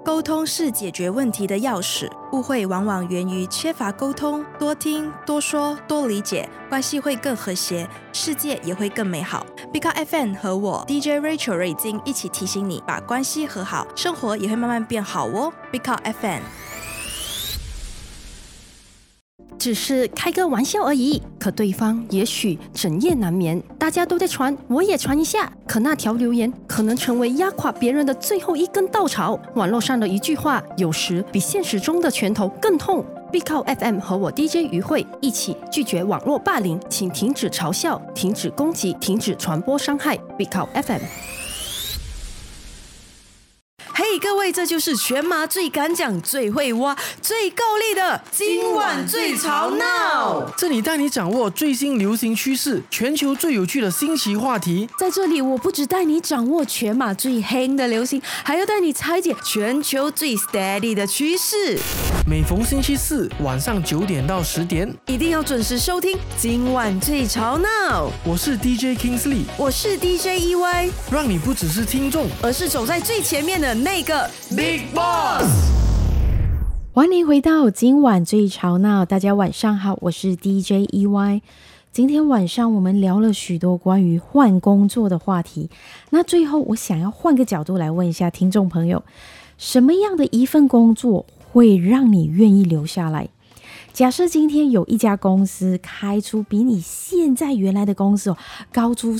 沟通是解决问题的钥匙，误会往往源于缺乏沟通，多听、多说、多理解，关系会更和谐，世界也会更美好。Big Up FM 和我 DJ Rachel 瑞金一起提醒你，把关系和好，生活也会慢慢变好哦。Big Up FM。 只是开个玩笑而已，可对方也许整夜难眠。大家都在传，我也传一下。可那条留言可能成为压垮别人的最后一根稻草。网络上的一句话，有时比现实中的拳头更痛。Big Up FM 和我 DJ 于慧一起拒绝网络霸凌，请停止嘲笑，停止攻击，停止传播伤害。Big Up FM。 嘿，各位，这就是全马最敢讲、最会挖、最够力的今晚最吵闹。 这里带你掌握最新流行趋势，全球最有趣的新奇话题。 在这里，我不只带你掌握全马最黑的流行，还要带你拆解全球最 steady 的趋势。 每逢星期四晚上9点到10点， 一定要准时收听今晚最吵闹。 我是 DJ Kingsley， 我是 DJ EY， 让你不只是听众， 而是走在最前面的那个 Big Boss。 欢迎回到今晚最吵闹，大家晚上好，我是 DJ EY。今天晚上我们聊了许多关于换工作的话题，那最后我想要换个角度来问一下听众朋友，什么样的一份工作会让你愿意留下来？假设今天有一家公司开出比你现在原来的公司高出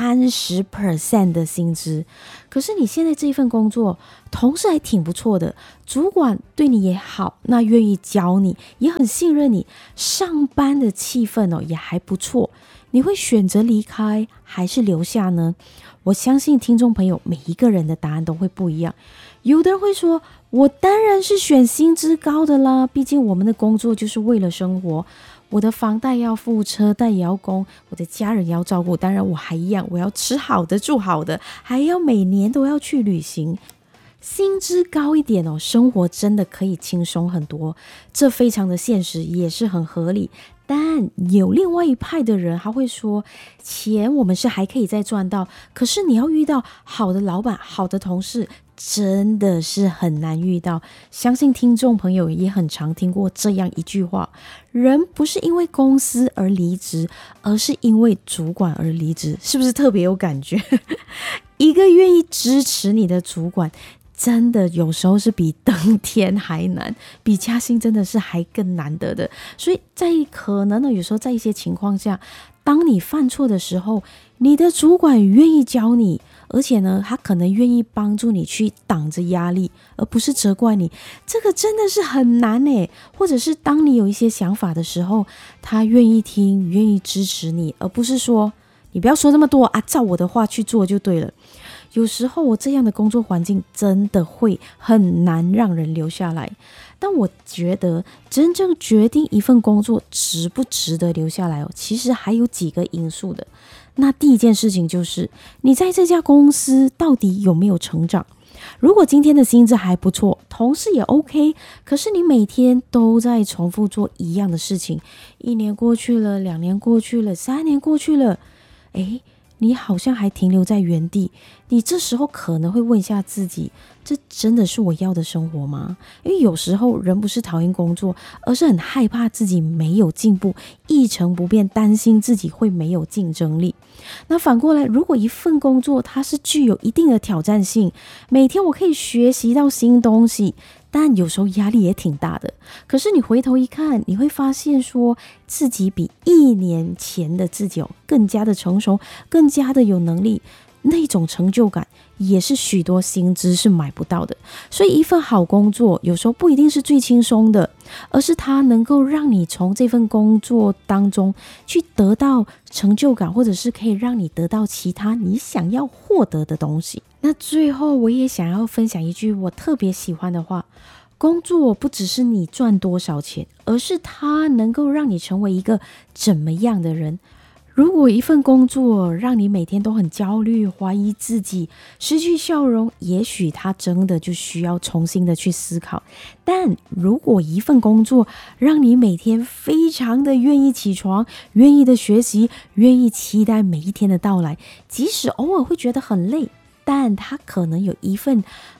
30% 的薪资，可是你现在这份工作同事还挺不错的，主管对你也好，那愿意教你，也很信任你，上班的气氛也还不错，你会选择离开还是留下呢？我相信听众朋友每一个人的答案都会不一样。有的人会说，我当然是选薪资高的啦，毕竟我们的工作就是为了生活，我的房贷要付，车贷也要供，我的家人要照顾，当然我还一样，我要吃好的住好的，还要每年都要去旅行。薪资高一点生活真的可以轻松很多，这非常的现实，也是很合理。但有另外一派的人，他会说，钱我们是还可以再赚到，可是你要遇到好的老板、好的同事，真的是很难遇到。相信听众朋友也很常听过这样一句话，人不是因为公司而离职，而是因为主管而离职，是不是特别有感觉？一个愿意支持你的主管，真的有时候是比登天还难，比加薪真的是还更难得的。所以在可能呢，有时候在一些情况下，当你犯错的时候，你的主管愿意教你，而且呢，他可能愿意帮助你去挡着压力，而不是责怪你，这个真的是很难耶。或者是当你有一些想法的时候，他愿意听，愿意支持你，而不是说你不要说这么多啊，照我的话去做就对了。有时候这样的工作环境真的会很难让人留下来。但我觉得真正决定一份工作值不值得留下来其实还有几个因素的。那第一件事情就是你在这家公司到底有没有成长。如果今天的薪资还不错，同事也 OK， 可是你每天都在重复做一样的事情，1年过去了，2年过去了，3年过去了，你好像还停留在原地，你这时候可能会问一下自己，这真的是我要的生活吗？因为有时候人不是讨厌工作，而是很害怕自己没有进步，一成不变，担心自己会没有竞争力。那反过来，如果一份工作它是具有一定的挑战性，每天我可以学习到新东西，但有时候压力也挺大的，可是你回头一看，你会发现说自己比1年前的自己更加的成熟，更加的有能力，那种成就感也是许多薪资是买不到的。所以一份好工作有时候不一定是最轻松的，而是它能够让你从这份工作当中去得到成就感，或者是可以让你得到其他你想要获得的东西。那最后我也想要分享一句我特别喜欢的话，工作不只是你赚多少钱，而是它能够让你成为一个怎么样的人。如果一份工作让你每天都很焦虑，怀疑自己，失去笑容，也许它真的就需要重新的去思考。但如果一份工作让你每天非常的愿意起床，愿意的学习，愿意期待每一天的到来，即使偶尔会觉得很累，但它可能有一份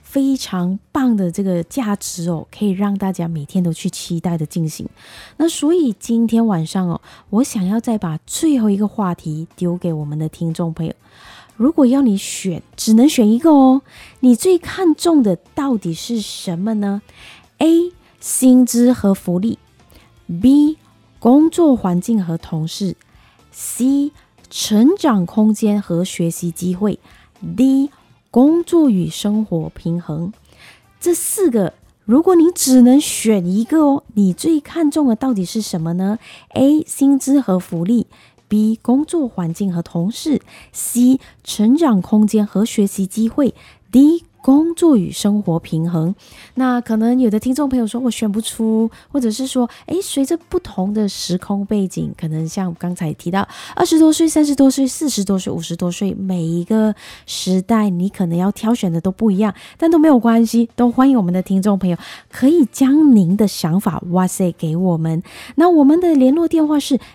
非常棒的这个价值哦，可以让大家每天都去期待的进行。那所以今天晚上哦，我想要再把最后一个话题丢给我们的听众朋友。如果要你选，只能选一个哦，你最看重的到底是什么呢？ A. 薪资和福利， B. 工作环境和同事， C. 成长空间和学习机会， D. 工作与生活平衡。这4个如果你只能选一个哦，你最看重的到底是什么呢？ A. 薪资和福利， B. 工作环境和同事， C. 成长空间和学习机会， D. 工作与生活平衡。那可能有的听众朋友说我选不出，或者是说随着不同的时空背景，可能像刚才提到20多岁、30多岁、40多岁、50多岁，每一个时代你可能要挑选的都不一样，但都没有关系，都欢迎我们的听众朋友可以将您的想法哇塞给我们。那我们的联络电话是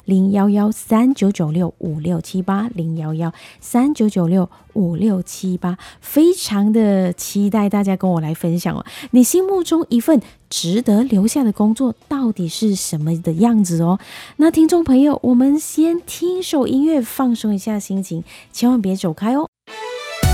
011-3996-5678 011-3996-5678，非常的期待大家跟我来分享哦，你心目中一份值得留下的工作到底是什么的样子哦？那听众朋友，我们先听首音乐放松一下心情，千万别走开哦。